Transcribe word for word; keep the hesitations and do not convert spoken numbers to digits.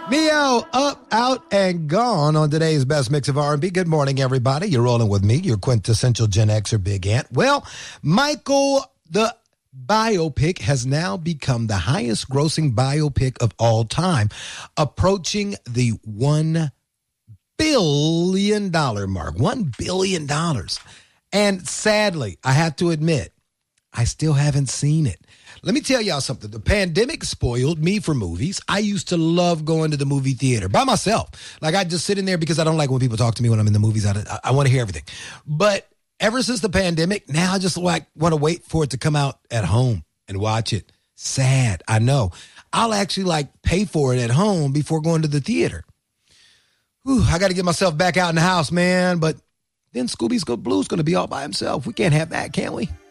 Neo, up, out, and gone on today's best mix of R and B. Good morning, everybody. You're rolling with me, your quintessential Gen Xer Big Ant. Well, Michael, the biopic has now become the highest grossing biopic of all time, approaching the one billion dollars mark. one billion dollars. And sadly, I have to admit, I still haven't seen it. Let me tell y'all something. The pandemic spoiled me for movies. I used to love going to the movie theater by myself. Like, I just sit in there because I don't like when people talk to me when I'm in the movies. I, I, I want to hear everything. But ever since the pandemic, now I just like want to wait for it to come out at home and watch it. Sad, I know. I'll actually like pay for it at home before going to the theater. Whew, I got to get myself back out in the house, man. But then Scooby's Blue's going to be all by himself. We can't have that, can we?